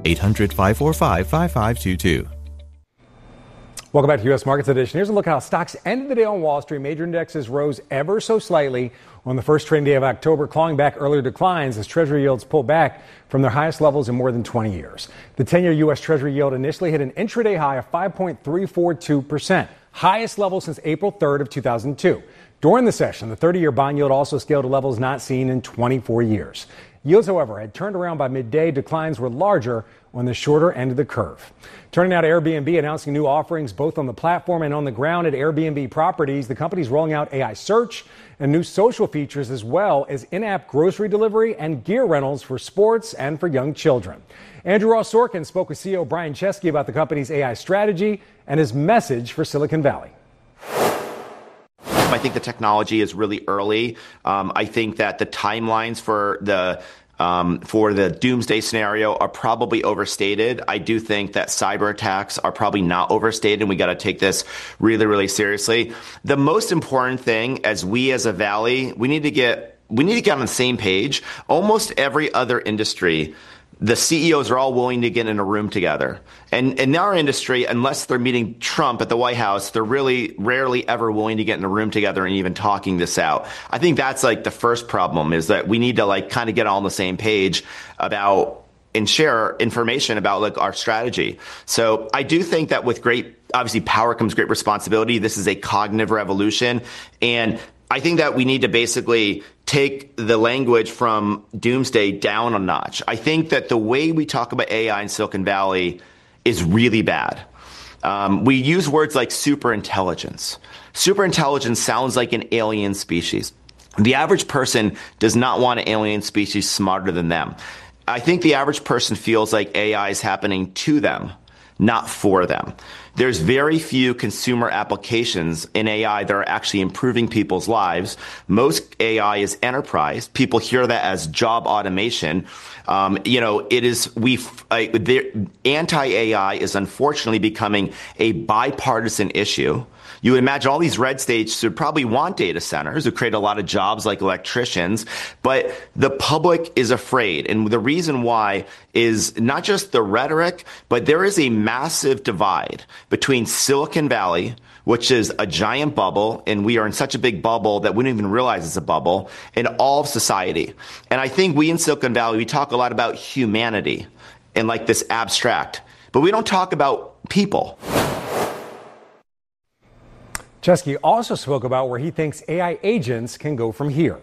800-545-5522. Welcome back to U.S. Markets Edition. Here's a look at how stocks ended the day on Wall Street. Major indexes rose ever so slightly on the first trading day of October, clawing back earlier declines as Treasury yields pulled back from their highest levels in more than 20 years. The 10-year U.S. Treasury yield initially hit an intraday high of 5.342%, highest level since April 3rd of 2002. During the session, the 30-year bond yield also scaled to levels not seen in 24 years. Yields, however, had turned around by midday. Declines were larger on the shorter end of the curve. Turning now to Airbnb, announcing new offerings both on the platform and on the ground at Airbnb properties. The company's rolling out AI search and new social features, as well as in-app grocery delivery and gear rentals for sports and for young children. Andrew Ross Sorkin spoke with CEO Brian Chesky about the company's AI strategy and his message for Silicon Valley. I think the technology is really early. I think that the timelines for the doomsday scenario are probably overstated. I do think that cyber attacks are probably not overstated, and we got to take this really, really seriously. The most important thing, as a Valley, we need to get on the same page. Almost every other industry, the CEOs are all willing to get in a room together. And in our industry, unless they're meeting Trump at the White House, they're really rarely ever willing to get in a room together and even talking this out. I think that's like the first problem, is that we need to kind of get all on the same page about and share information about our strategy. So I do think that with great, obviously, power comes great responsibility. This is a cognitive revolution. And I think that we need to basically take the language from doomsday down a notch. I think that the way we talk about AI in Silicon Valley is really bad. We use words like superintelligence. Superintelligence sounds like an alien species. The average person does not want an alien species smarter than them. I think the average person feels like AI is happening to them, not for them. There's very few consumer applications in AI that are actually improving people's lives. Most AI is enterprise. People hear that as job automation. Anti-AI is unfortunately becoming a bipartisan issue. You would imagine all these red states would probably want data centers who create a lot of jobs like electricians, but the public is afraid. And the reason why is not just the rhetoric, but there is a massive divide between Silicon Valley, which is a giant bubble, and we are in such a big bubble that we don't even realize it's a bubble, and all of society. And I think we in Silicon Valley, we talk a lot about humanity and this abstract, but we don't talk about people. Chesky also spoke about where he thinks AI agents can go from here.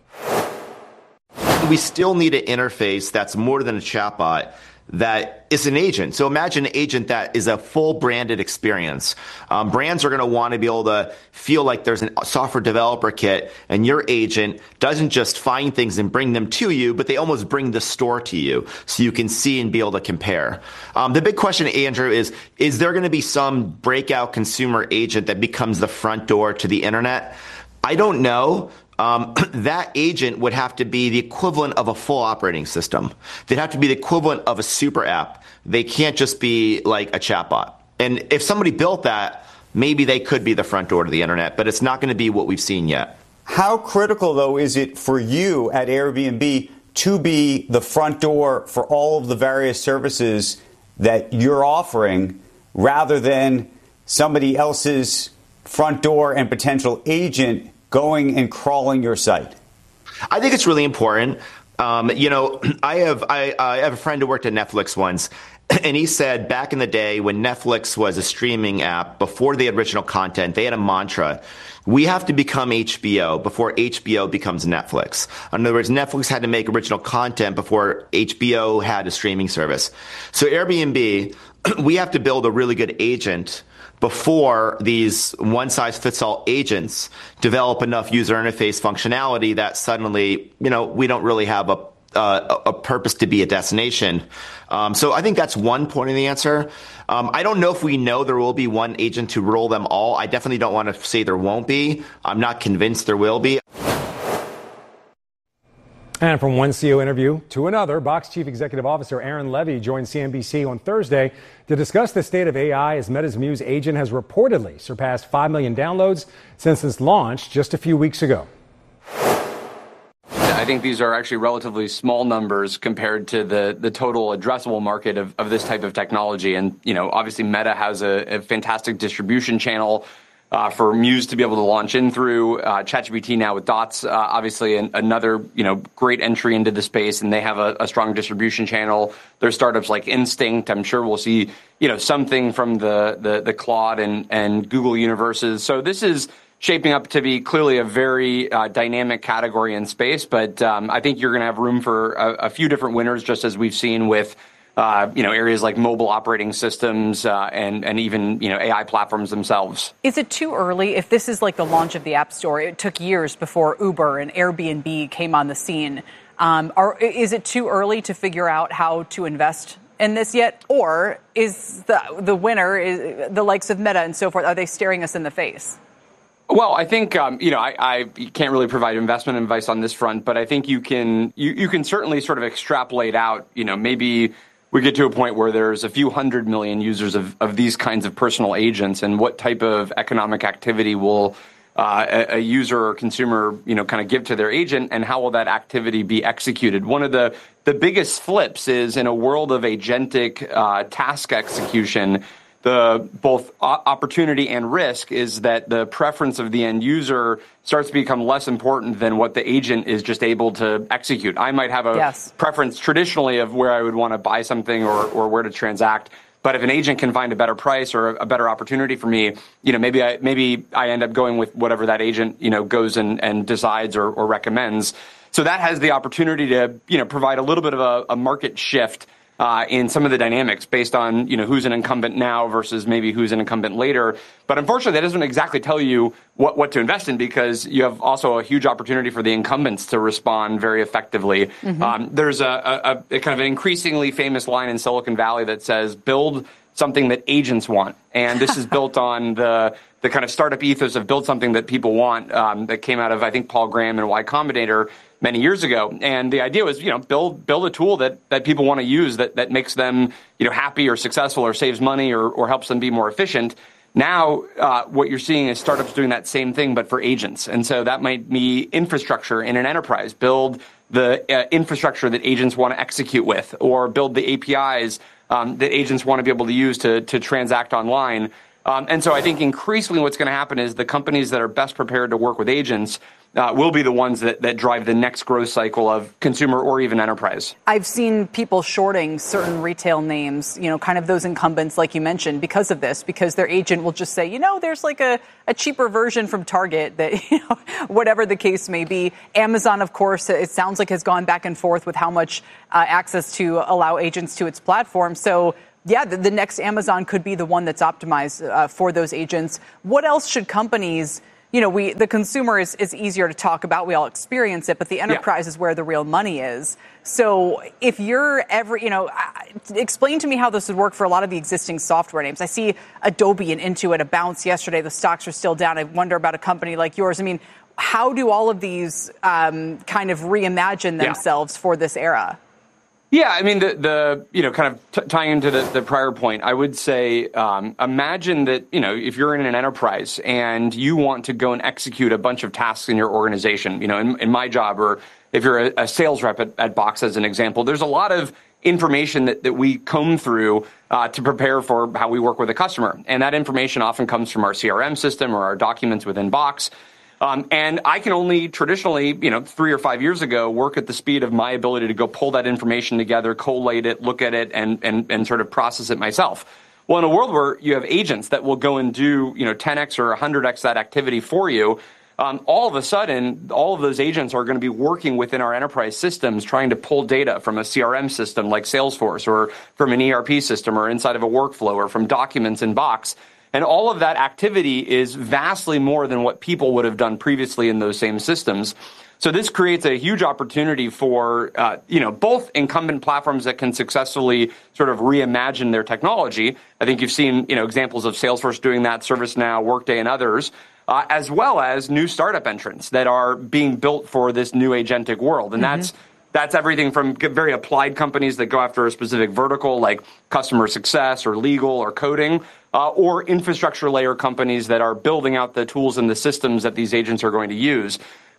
We still need an interface that's more than a chatbot, that is an agent. So imagine an agent that is a full branded experience. Brands are going to want to be able to feel like there's a software developer kit, and your agent doesn't just find things and bring them to you, but they almost bring the store to you so you can see and be able to compare. The big question, Andrew, is there going to be some breakout consumer agent that becomes the front door to the internet? I don't know. That agent would have to be the equivalent of a full operating system. They'd have to be the equivalent of a super app. They can't just be like a chatbot. And if somebody built that, maybe they could be the front door to the internet, but it's not going to be what we've seen yet. How critical, though, is it for you at Airbnb to be the front door for all of the various services that you're offering, rather than somebody else's front door and potential agent going and crawling your site? I think it's really important. I have a friend who worked at Netflix once, and he said back in the day when Netflix was a streaming app, before the original content, they had a mantra: we have to become HBO before HBO becomes Netflix. In other words, Netflix had to make original content before HBO had a streaming service. So Airbnb, we have to build a really good agent before these one-size-fits-all agents develop enough user interface functionality that suddenly, we don't really have a purpose to be a destination. So I think that's one point of the answer. I don't know if we know there will be one agent to rule them all. I definitely don't want to say there won't be. I'm not convinced there will be. And from one CEO interview to another, Box Chief Executive Officer Aaron Levie joined CNBC on Thursday to discuss the state of AI as Meta's Muse agent has reportedly surpassed 5 million downloads since its launch just a few weeks ago. I I think these are actually relatively small numbers compared to the total addressable market of this type of technology. And, obviously Meta has a fantastic distribution channel for Muse to be able to launch in through. ChatGPT now with Dots, obviously another, great entry into the space, and they have a strong distribution channel. There's startups like Instinct. I'm sure we'll see, something from the Claude and Google universes. So this is shaping up to be clearly a very dynamic category in space, but I think you're going to have room for a few different winners, just as we've seen with areas like mobile operating systems and even AI platforms themselves. Is it too early? If this is like the launch of the App Store, it took years before Uber and Airbnb came on the scene. Is it too early to figure out how to invest in this yet, or is the winner the likes of Meta and so forth? Are they staring us in the face? Well, I think I can't really provide investment advice on this front, but I think you can certainly sort of extrapolate out. Maybe we get to a point where there's a few 100 million users of these kinds of personal agents, and what type of economic activity will a user or consumer kind of give to their agent, and how will that activity be executed? One of the biggest flips is in a world of agentic task execution. The both opportunity and risk is that the preference of the end user starts to become less important than what the agent is just able to execute. I might have a preference traditionally of where I would want to buy something or where to transact. But if an agent can find a better price or a better opportunity for me, maybe I end up going with whatever that agent, goes and decides or recommends. So that has the opportunity to, provide a little bit of a market shift in some of the dynamics based on, who's an incumbent now versus maybe who's an incumbent later. But unfortunately, that doesn't exactly tell you what to invest in, because you have also a huge opportunity for the incumbents to respond very effectively. Mm-hmm. There's a kind of an increasingly famous line in Silicon Valley that says, build something that agents want. And this is built on the kind of startup ethos of build something that people want, that came out of, I think, Paul Graham and Y Combinator many years ago. And the idea was, build a tool that people want to use that makes them, happy or successful or saves money or helps them be more efficient. Now, what you're seeing is startups doing that same thing, but for agents. And so that might be infrastructure in an enterprise. Build the infrastructure that agents want to execute with, or build the APIs that agents want to be able to use to transact online. And so I think increasingly what's going to happen is the companies that are best prepared to work with agents will be the ones that drive the next growth cycle of consumer or even enterprise. I've seen people shorting certain retail names, kind of those incumbents like you mentioned, because of this, because their agent will just say, there's like a cheaper version from Target that, whatever the case may be. Amazon, of course, it sounds like has gone back and forth with how much access to allow agents to its platform. So yeah, the next Amazon could be the one that's optimized for those agents. What else should companies, the consumer is easier to talk about. We all experience it, but the enterprise is where the real money is. So if you're explain to me how this would work for a lot of the existing software names. I see Adobe and Intuit a bounce yesterday. The stocks are still down. I wonder about a company like yours. I mean, how do all of these kind of reimagine themselves for this era? Yeah, I mean, kind of tying into the prior point, I would say imagine that, if you're in an enterprise and you want to go and execute a bunch of tasks in your organization, in my job, or if you're a sales rep at Box, as an example, there's a lot of information that we comb through to prepare for how we work with a customer. And that information often comes from our CRM system or our documents within Box. And I can only traditionally, 3 or 5 years ago, work at the speed of my ability to go pull that information together, collate it, look at it, and sort of process it myself. Well, in a world where you have agents that will go and do, 10x or 100x that activity for you, all of a sudden, all of those agents are going to be working within our enterprise systems, trying to pull data from a CRM system like Salesforce, or from an ERP system, or inside of a workflow, or from documents in Box. And all of that activity is vastly more than what people would have done previously in those same systems. So this creates a huge opportunity for, both incumbent platforms that can successfully sort of reimagine their technology. I think you've seen, examples of Salesforce doing that, ServiceNow, Workday, and others, as well as new startup entrants that are being built for this new agentic world. And that's everything from very applied companies that go after a specific vertical, like customer success or legal or coding, or infrastructure layer companies that are building out the tools and the systems that these agents are going to use.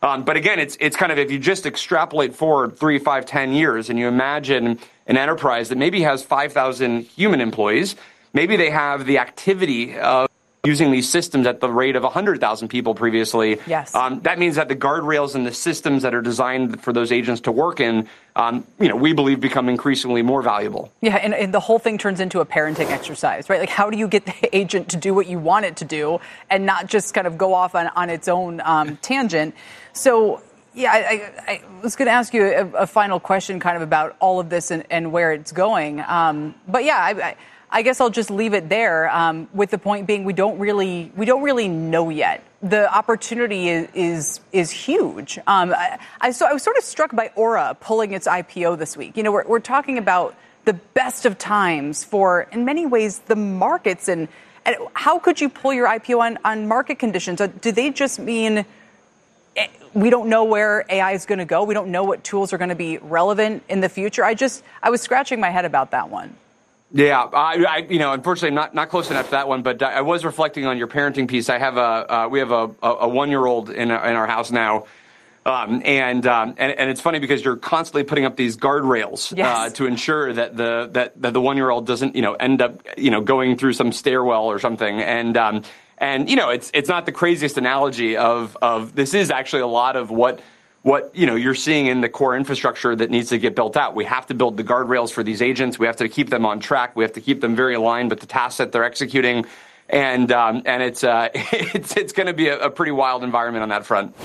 But again, it's kind of, if you just extrapolate forward 3, 5, 10 years and you imagine an enterprise that maybe has 5,000 human employees, maybe they have the activity of using these systems at the rate of 100,000 people previously. Yes. That means that the guardrails and the systems that are designed for those agents to work in, we believe become increasingly more valuable. Yeah, and the whole thing turns into a parenting exercise, right? Like, how do you get the agent to do what you want it to do and not just kind of go off on its own tangent? So, yeah, I was going to ask you a final question kind of about all of this and where it's going. But yeah, I guess I'll just leave it there, with the point being we don't really know yet. The opportunity is huge. I was sort of struck by Aura pulling its IPO this week. We're talking about the best of times for, in many ways, the markets. And how could you pull your IPO on market conditions? Do they just mean we don't know where AI is going to go? We don't know what tools are going to be relevant in the future? I was scratching my head about that one. Yeah, unfortunately, I'm not close enough to that one. But I was reflecting on your parenting piece. I have we have a 1-year-old in our house now, and it's funny because you're constantly putting up these guardrails Yes. To ensure that the 1-year-old doesn't end up going through some stairwell or something. And it's not the craziest analogy of this is actually a lot of what you're seeing in the core infrastructure that needs to get built out. We have to build the guardrails for these agents. We have to keep them on track. We have to keep them very aligned with the tasks that they're executing. And it's going to be a pretty wild environment on that front.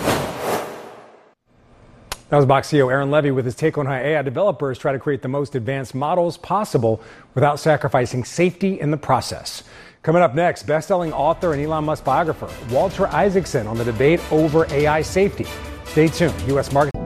That was Box CEO Aaron Levie with his take on how AI developers try to create the most advanced models possible without sacrificing safety in the process. Coming up next, best-selling author and Elon Musk biographer Walter Isaacson on the debate over AI safety. Stay tuned. U.S. Market.